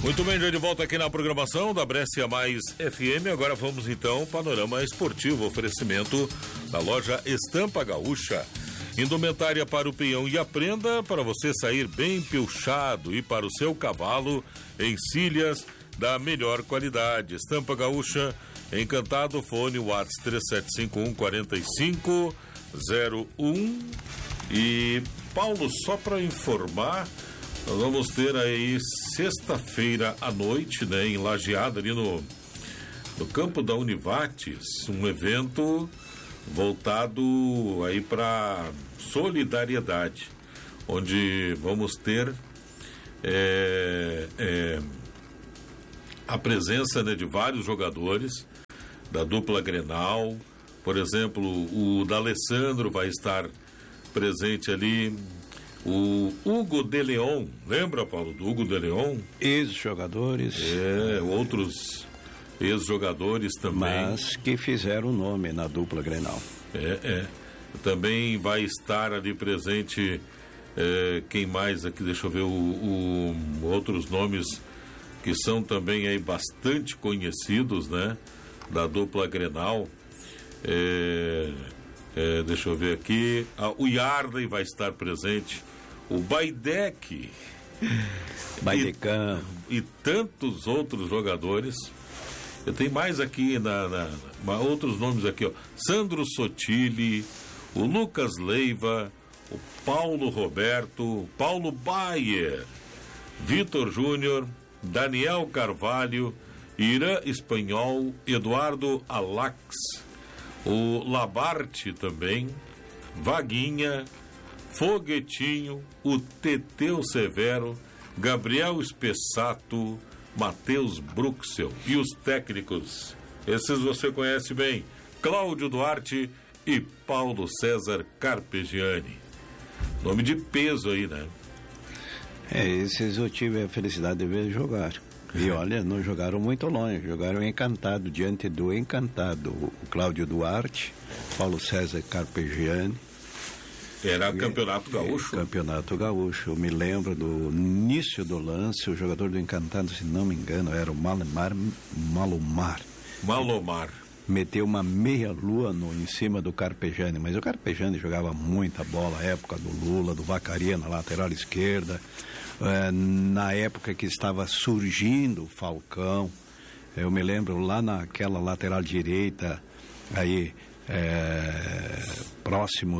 Muito bem, já de volta aqui na programação da Brescia Mais FM. Agora vamos então ao panorama esportivo, oferecimento da loja Estampa Gaúcha. Indumentária para o peão e a prenda para você sair bem piochado e para o seu cavalo encilhas da melhor qualidade. Estampa Gaúcha, Encantado, fone WhatsApp 3751-4501. E Paulo, só para informar, nós vamos ter aí sexta-feira à noite, né, em Lajeado, ali no campo da Univates, um evento voltado aí para solidariedade, onde vamos ter a presença, né, de vários jogadores da dupla Grenal. Por exemplo, o D'Alessandro vai estar presente ali. O Hugo de Leon, lembra, Paulo, do Hugo de Leon? Ex-jogadores. Outros ex-jogadores também. Mas que fizeram o nome na dupla Grenal. Também vai estar ali presente, quem mais aqui, deixa eu ver, outros nomes que são também aí bastante conhecidos, né, da dupla Grenal. Deixa eu ver aqui, o Yardley vai estar presente, o Baidec, Baidecão e tantos outros jogadores. Eu tenho mais aqui outros nomes aqui, ó. Sandro Sotile, o Lucas Leiva, o Paulo Roberto, Paulo Bayer, Vitor Júnior, Daniel Carvalho, Irã Espanhol, Eduardo Alax, o Labarte também, Vaguinha, Foguetinho, o Teteu Severo, Gabriel Espessato, Matheus Bruxel e os técnicos. Esses você conhece bem: Cláudio Duarte e Paulo César Carpegiani. Nome de peso aí, né? Esses eu tive a felicidade de ver jogar. E olha, não jogaram muito longe, jogaram Encantado, diante do Encantado. O Cláudio Duarte, Paulo César Carpegiani. Era Campeonato Gaúcho? Campeonato Gaúcho. Eu me lembro do início do lance, o jogador do Encantado, se não me engano, era o Malomar. Meteu uma meia-lua em cima do Carpegiani, mas o Carpegiani jogava muita bola, época do Lula, do Vacaria na lateral esquerda, na época que estava surgindo o Falcão. Eu me lembro lá naquela lateral direita, aí próximo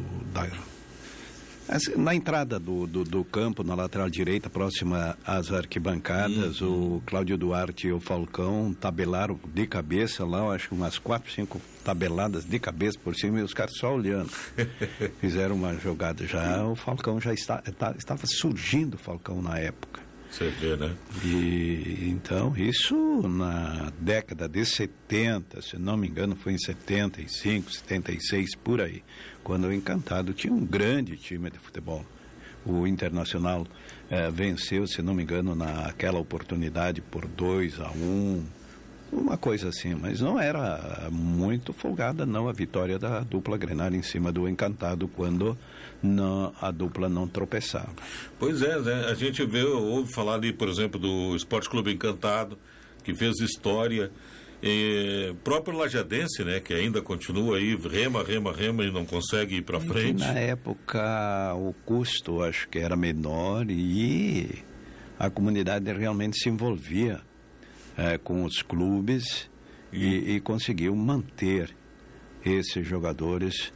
na entrada do campo, na lateral direita, próxima às arquibancadas, o Cláudio Duarte e o Falcão tabelaram de cabeça lá, eu acho que umas 4, 5 tabeladas de cabeça por cima, e os caras só olhando. Fizeram uma jogada. Já o Falcão já estava surgindo, o Falcão, na época. Você vê, né? E então, isso na década de 70, se não me engano, foi em 75, 76, por aí, quando o Encantado tinha um grande time de futebol. O Internacional venceu, se não me engano, naquela oportunidade por 2-1, uma coisa assim, mas não era muito folgada, não, a vitória da dupla Grenal em cima do Encantado, quando a dupla não tropeçava. Pois é, né? A gente ouve falar ali, por exemplo, do Esporte Clube Encantado, que fez história, próprio Lajadense, né, que ainda continua aí, rema e não consegue ir para frente. Na época o custo, acho que era menor, e a comunidade realmente se envolvia com os clubes e conseguiu manter esses jogadores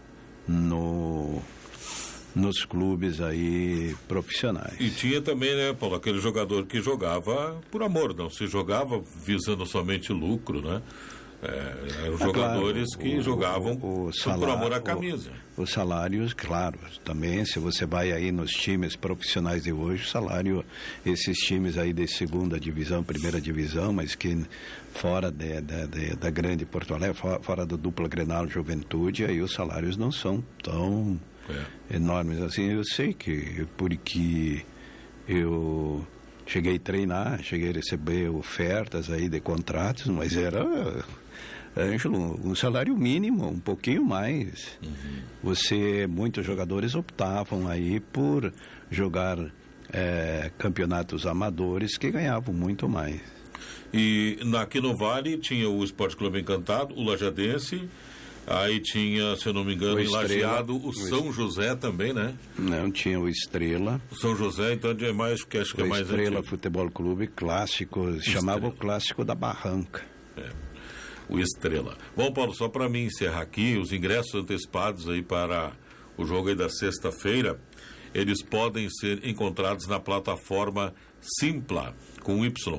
nos clubes aí profissionais. E tinha também, né, Paulo, aquele jogador que jogava por amor, não se jogava visando somente lucro, né? Eram jogadores, claro, que jogavam por amor à camisa. Os salários, claro, também, se você vai aí nos times profissionais de hoje, o salário, esses times aí de segunda divisão, primeira divisão, mas que fora da grande Porto Alegre, fora do dupla Grenal Juventude, aí os salários não são tão enormes assim. Eu sei que, porque eu cheguei a treinar, cheguei a receber ofertas aí de contratos, mas era, Ângelo, um salário mínimo, um pouquinho mais. Muitos jogadores optavam aí por jogar campeonatos amadores que ganhavam muito mais. E aqui no Vale tinha o Esporte Clube Encantado, o Lajadense, aí tinha, se eu não me engano, em Lajeado, o São José também, né? Não, tinha o Estrela. O São José, então é mais, que acho que é mais Estrela antigo. Futebol Clube clássico, chamava o Clássico da Barranca. O Estrela. Bom, Paulo, só para mim encerrar aqui, os ingressos antecipados aí para o jogo aí da sexta-feira, eles podem ser encontrados na plataforma Simpla, com Y,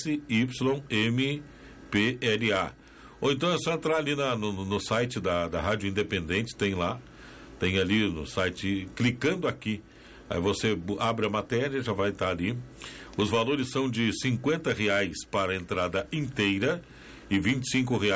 SYMPLA. Ou então é só entrar ali no site da Rádio Independente, tem lá, tem ali no site, clicando aqui, aí você abre a matéria, já vai estar ali. Os valores são de R$50 para a entrada inteira e R$25